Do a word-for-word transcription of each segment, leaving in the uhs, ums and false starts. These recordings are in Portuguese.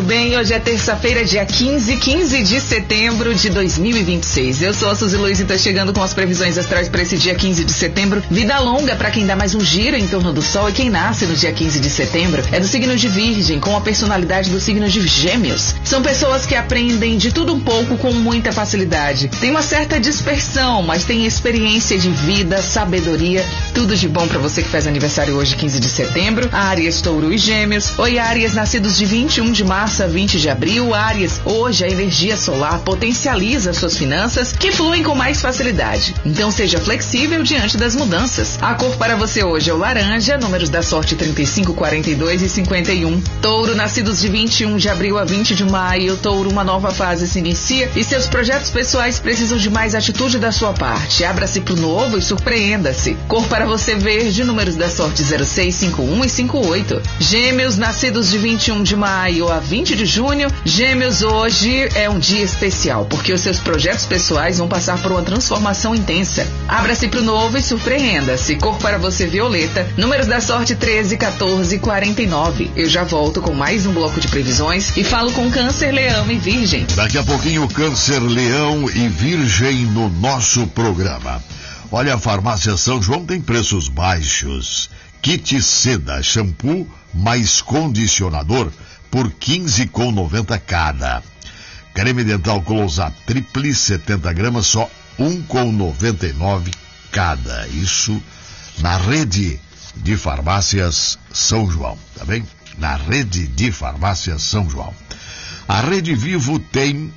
bem? Hoje é terça-feira, dia quinze, quinze de setembro de dois mil e vinte e seis. Eu sou a Suzy Luiz e tô chegando com as previsões astrais para esse dia quinze de setembro. Vida longa para quem dá mais um giro em torno do Sol, e quem nasce no dia quinze de setembro é do signo de Virgem, com a personalidade do signo de Gêmeos. São pessoas que aprendem de tudo um pouco com muita facilidade. Tem uma certa dispersão, mas tem experiência de vida, sabedoria, tudo de bom para você que faz aniversário hoje, quinze de setembro. Áries, Touro e Gêmeos. Oi, Áries, nascidos de vinte e um de março a vinte de abril. Áries, hoje a energia solar potencializa suas finanças, que fluem com mais facilidade. Então seja flexível diante das mudanças. A cor para você hoje é o laranja, números da sorte trinta e cinco, quarenta e dois e cinquenta e um. Touro, nascidos de vinte e um de abril a vinte de maio. Touro, uma nova fase se inicia e seus projetos pessoais precisam de mais atitude da sua parte. Abra-se pro novo e surpreenda-se. Cor para você verde, números da sorte zero seis, cinquenta e um e cinquenta e oito. Gêmeos, nascidos de vinte e um de maio a vinte de junho. Gêmeos, hoje é um dia especial, porque os seus projetos pessoais vão passar por uma transformação intensa. Abra-se pro novo e surpreenda-se. Cor para você violeta, números da sorte treze, quatorze e quarenta e nove. Eu já volto com mais um bloco de previsões e falo com Câncer, Leão e Virgem. Daqui a pouquinho, Câncer, Leão e Virgem no nosso programa. Olha, a Farmácia São João tem preços baixos. Kit Seda, shampoo mais condicionador por quinze reais e noventa centavos cada. Creme dental Close-Up Tripli, setenta gramas, só um real e noventa e nove centavos cada. Isso na rede de farmácias São João, tá bem? Na rede de farmácias São João. A Rede Vivo tem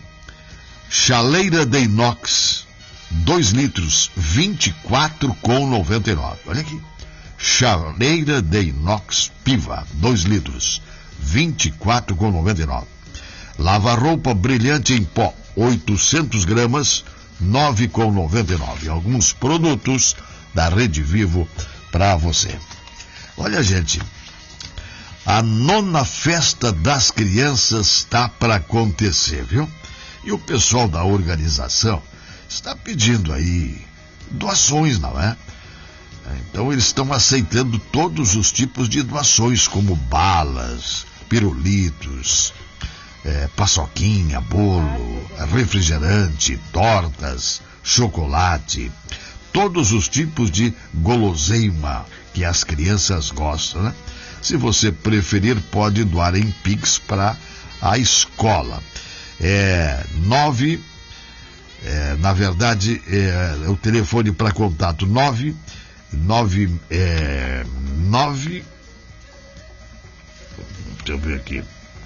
chaleira de inox, dois litros, vinte e quatro reais e noventa e nove centavos. Olha aqui. Chaleira de inox Piva, dois litros, vinte e quatro reais e noventa e nove centavos. Lava-roupa brilhante em pó, oitocentas gramas, nove reais e noventa e nove centavos. Alguns produtos da Rede Vivo para você. Olha, gente, a nona festa das crianças está para acontecer, viu? E o pessoal da organização está pedindo aí doações, não é? Então eles estão aceitando todos os tipos de doações, como balas, pirulitos, é, paçoquinha, bolo, refrigerante, tortas, chocolate, todos os tipos de guloseima que as crianças gostam, né? Se você preferir, pode doar em Pix para a escola. É nove, é, na verdade, é, o telefone para contato nove nove, é, nove, deixa eu ver aqui,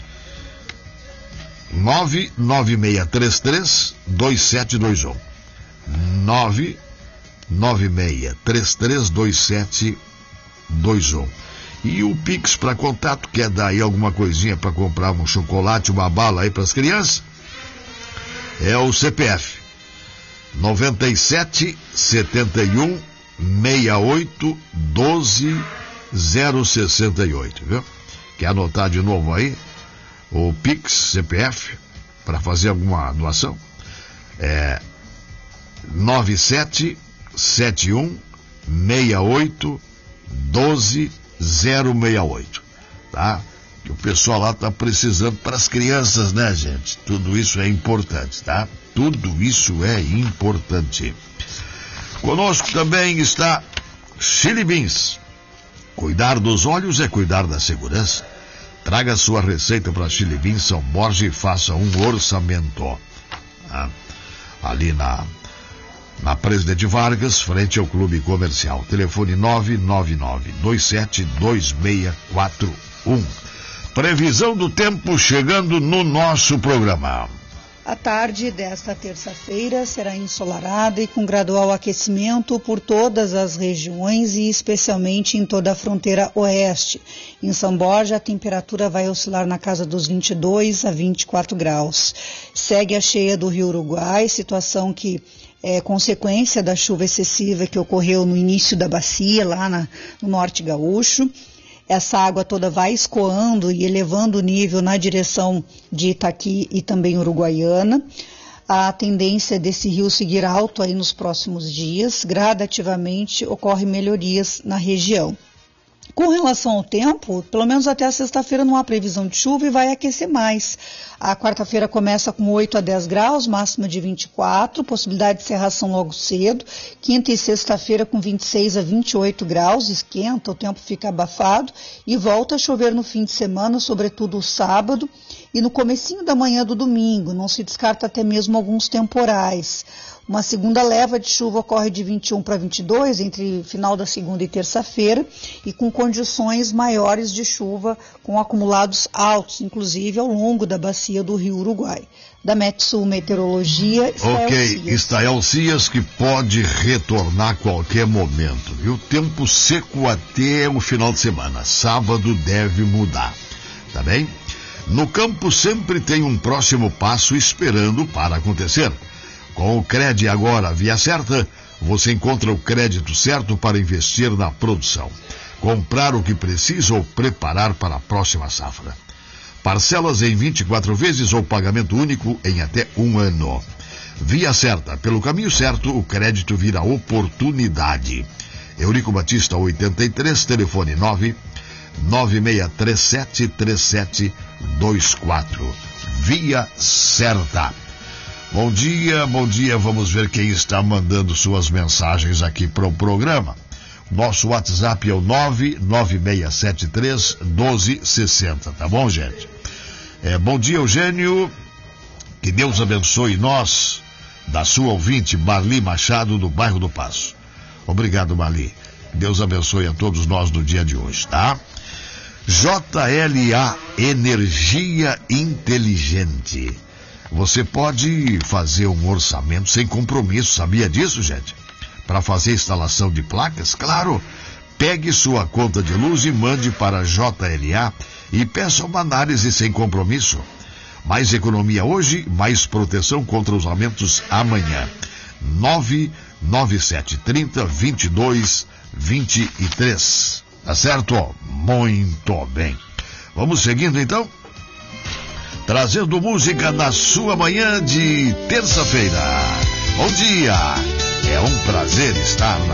nove nove seis três três, dois sete dois um, nove nove seis três três, dois sete dois um. E o Pix para contato, quer dar aí alguma coisinha para comprar um chocolate, uma bala aí para as crianças? É o C P F noventa e sete, setenta e um, sessenta e oito, doze, zero sessenta e oito, viu? Quer anotar de novo aí? O Pix, C P F, para fazer alguma doação? É nove sete sete um, seis oito, doze, zero sessenta e oito, tá? Que o pessoal lá tá precisando para as crianças, né, gente? Tudo isso é importante, tá? Tudo isso é importante. Conosco também está Chili Beans. Cuidar dos olhos é cuidar da segurança. Traga sua receita para Chili Beans São Borja e faça um orçamento. Tá? Ali na, na Presidente Vargas, frente ao Clube Comercial. Telefone nove nove nove, dois sete dois seis quatro um. Previsão do tempo chegando no nosso programa. A tarde desta terça-feira será ensolarada e com gradual aquecimento por todas as regiões e especialmente em toda a fronteira oeste. Em São Borja, a temperatura vai oscilar na casa dos vinte e dois a vinte e quatro graus. Segue a cheia do Rio Uruguai, situação que é consequência da chuva excessiva que ocorreu no início da bacia, lá na, no norte gaúcho. Essa água toda vai escoando e elevando o nível na direção de Itaqui e também Uruguaiana. A tendência desse rio seguir alto aí nos próximos dias. Gradativamente ocorrem melhorias na região. Com relação ao tempo, pelo menos até a sexta-feira não há previsão de chuva e vai aquecer mais. A quarta-feira começa com oito a dez graus, máxima de vinte e quatro, possibilidade de cerração logo cedo. Quinta e sexta-feira com vinte e seis a vinte e oito graus, esquenta, o tempo fica abafado e volta a chover no fim de semana, sobretudo o sábado e no comecinho da manhã do domingo. Não se descarta até mesmo alguns temporais. Uma segunda leva de chuva ocorre de vinte e um para vinte e dois, entre final da segunda e terça-feira, e com condições maiores de chuva, com acumulados altos, inclusive ao longo da bacia do Rio Uruguai. Da Metsul Meteorologia, Estael Ok, Cias. Estael Cias, que pode retornar a qualquer momento. E o tempo seco até o final de semana. Sábado deve mudar. Tá bem? No campo sempre tem um próximo passo esperando para acontecer. Com o Cred Agora Via Certa, você encontra o crédito certo para investir na produção, comprar o que precisa ou preparar para a próxima safra. Parcelas em vinte e quatro vezes ou pagamento único em até um ano. Via Certa, pelo caminho certo, o crédito vira oportunidade. Eurico Batista oitenta e três, telefone nove nove seis três sete três sete dois quatro. Via Certa. Bom dia, bom dia, vamos ver quem está mandando suas mensagens aqui para o programa. Nosso WhatsApp é o nove nove seis sete três um dois seis zero, tá bom, gente? É, bom dia, Eugênio, que Deus abençoe nós, da sua ouvinte, Marli Machado, do bairro do Passo. Obrigado, Marli. Deus abençoe a todos nós no dia de hoje, tá? J L A, Energia Inteligente. Você pode fazer um orçamento sem compromisso, sabia disso, gente? Para fazer instalação de placas, claro, pegue sua conta de luz e mande para J L A e peça uma análise sem compromisso. Mais economia hoje, mais proteção contra os aumentos amanhã. nove nove sete três zero vinte e dois vinte e três. Tá certo? Muito bem. Vamos seguindo então? Trazendo música na sua manhã de terça-feira. Bom dia! É um prazer estar na